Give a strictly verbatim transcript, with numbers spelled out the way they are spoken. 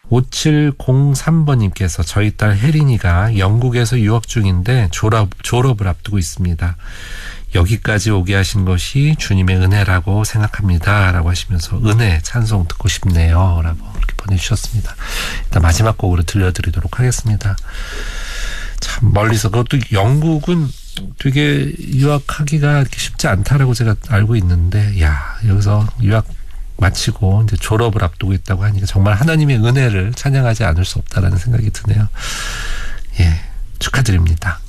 오칠공삼 번님께서 저희 딸 혜린이가 영국에서 유학 중인데 졸업, 졸업을 앞두고 있습니다. 여기까지 오게 하신 것이 주님의 은혜라고 생각합니다. 라고 하시면서 은혜 찬송 듣고 싶네요. 라고 이렇게 보내주셨습니다. 일단 마지막 곡으로 들려드리도록 하겠습니다. 참 멀리서, 그것도 영국은 되게 유학하기가 이렇게 쉽지 않다라고 제가 알고 있는데, 야, 여기서 유학 마치고 이제 졸업을 앞두고 있다고 하니까 정말 하나님의 은혜를 찬양하지 않을 수 없다라는 생각이 드네요. 예, 축하드립니다.